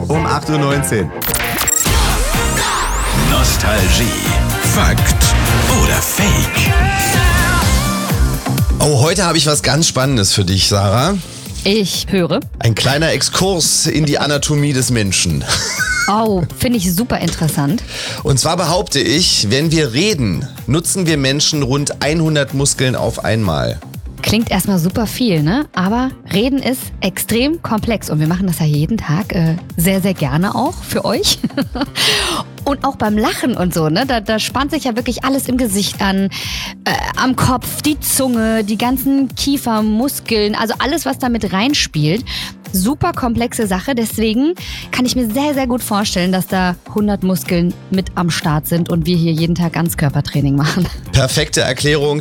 um 8.19 Uhr. Nostalgie. Fakt oder Fake? Oh, heute habe ich was ganz Spannendes für dich, Sarah. Ich höre. Ein kleiner Exkurs in die Anatomie des Menschen. Oh, finde ich super interessant. Und zwar behaupte ich, wenn wir reden, nutzen wir Menschen rund 100 Muskeln auf einmal. Klingt erstmal super viel, ne? Aber Reden ist extrem komplex und wir machen das ja jeden Tag sehr, sehr gerne auch für euch. Und auch beim Lachen und so, ne? Da spannt sich ja wirklich alles im Gesicht an, am Kopf, die Zunge, die ganzen Kiefermuskeln, also alles, was da mit reinspielt. Super komplexe Sache, deswegen kann ich mir sehr, sehr gut vorstellen, dass da 100 Muskeln mit am Start sind und wir hier jeden Tag Ganzkörpertraining machen. Perfekte Erklärung.